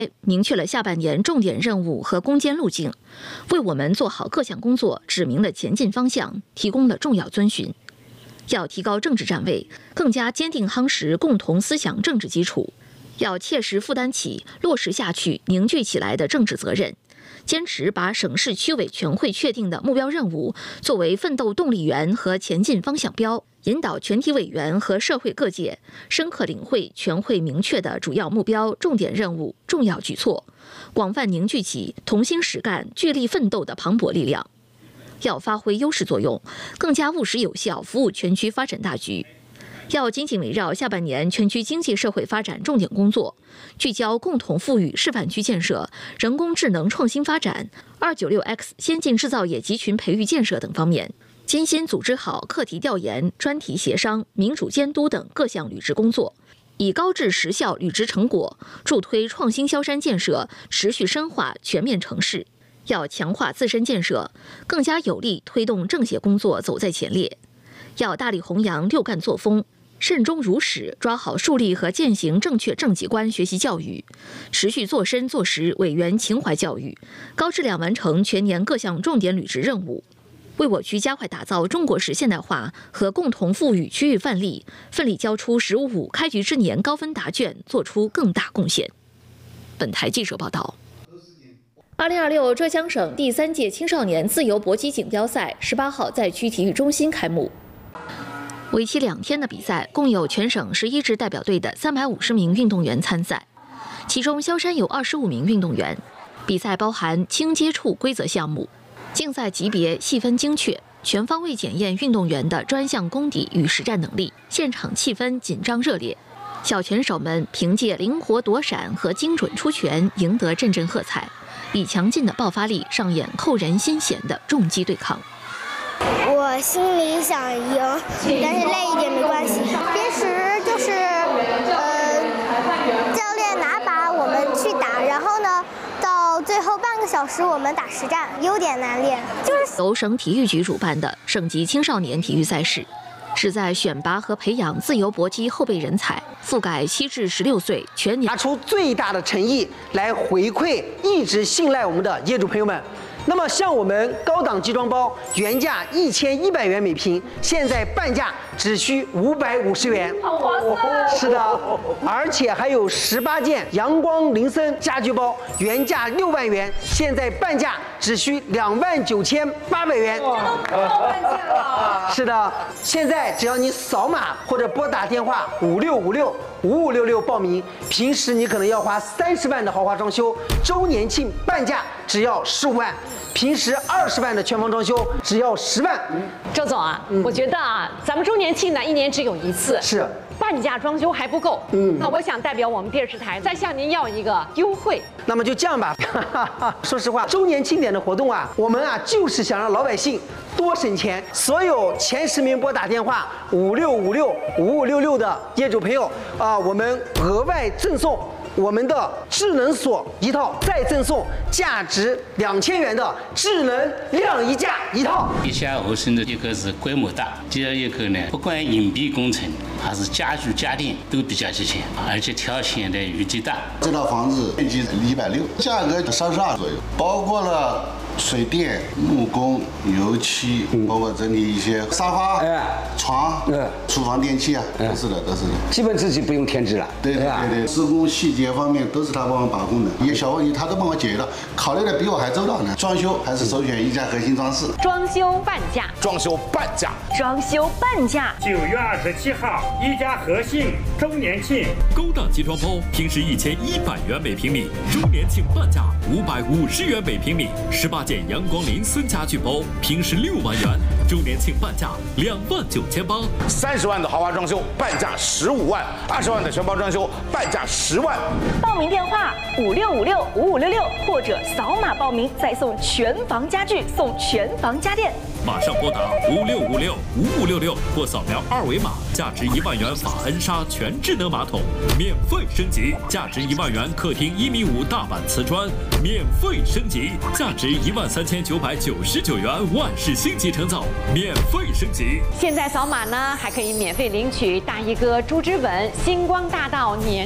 明确了下半年重点任务和攻坚路径，为我们做好各项工作指明了前进方向，提供了重要遵循。要提高政治站位，更加坚定夯实共同思想政治基础，要切实负担起落实下去、凝聚起来的政治责任。坚持把省市区委全会确定的目标任务作为奋斗动力源和前进方向标，引导全体委员和社会各界深刻领会全会明确的主要目标、重点任务、重要举措，广泛凝聚起同心实干、聚力奋斗的磅礴力量。要发挥优势作用，更加务实有效服务全区发展大局。要紧紧围绕下半年全区经济社会发展重点工作，聚焦共同富裕示范区建设、人工智能创新发展、296X 先进制造业集群培育建设等方面，精心组织好课题调研、专题协商、民主监督等各项履职工作，以高质实效履职成果，助推创新萧山建设持续深化全面城市。要强化自身建设，更加有力推动政协工作走在前列。要大力弘扬六干作风，慎终如始，抓好树立和践行正确政绩观学习教育，持续做深做实委员情怀教育，高质量完成全年各项重点履职任务，为我区加快打造中国式现代化和共同富裕区域范例，奋力交出“十五五”开局之年高分答卷，做出更大贡献。本台记者报道。2026浙江省第3届青少年自由搏击锦标赛18号在区体育中心开幕。为期2天的比赛，共有全省11支代表队的350名运动员参赛，其中萧山有25名运动员。比赛包含轻接触规则项目，竞赛级别细分精确，全方位检验运动员的专项功底与实战能力，现场气氛紧张热烈。小拳手们凭借灵活躲闪和精准出拳，赢得阵阵喝彩，以强劲的爆发力上演扣人心弦的重击对抗。 我心里想赢，但是累一点没关系。平时就是教练拿把我们去打，然后呢，到最后半个小时我们打实战，有点难练。就是由省体育局主办的省级青少年体育赛事，旨在选拔和培养自由搏击后备人才，覆盖7至16岁全年， 拿出最大的诚意来回馈一直信赖我们的业主朋友们。那么像我们高档集装包原价1100元每瓶，现在半价只需550元。是的，而且还有18件阳光林森家居包，原价6万元，现在半价只需29800元。是的，现在只要你扫码或者拨打电话56565566报名，平时你可能要花30万的豪华装修，周年庆半价只要15万。平时20万的全房装修只要10万。 周总啊，我觉得啊，咱们周年庆呢1年只有1次， 是半价装修还不够。那我想代表我们电视台再向您要一个优惠。 那么就这样吧，说实话，周年庆典的活动啊，我们啊就是想让老百姓多省钱。所有前10名拨打电话56565566的业主朋友啊，我们额外赠送我们的智能锁一套，再赠送价值2000元的智能晾衣架一套。 地下合成的一个是规模大，第二一个呢，不管隐蔽工程还是家具家电都比较齐全，而且条线的余地大。 这套房子面积160，价格32左右，包括了水电、木工、油漆，包括整理一些沙发、床、厨房电器啊，都是的。 基本自己不用添置了。 对，施工细节方面都是他帮我把控的，一些小问题他都帮我解决了，考虑的比我还周到呢。装修还是首选一家核心装饰， 装修半价 ，9月27号一家核心周年庆， 高档集装包平时1100元每平米，周年庆半价550元每平米。18件阳光林森家具包平时6万元，周年庆半价29800。 30万的豪华装修半价15万，20万的全包装修半价10万。 报名电话56565566，或者扫码报名，再送全房家具，送全房家电。 马上拨打56565566或扫描2维码，价值1万元法恩莎全智能马桶免费升级，价值1万元客厅1.5米大板瓷砖免费升级，价值13999元万氏星级成造免费升级。 现在扫码呢，还可以免费领取大衣哥猪之吻星光大道年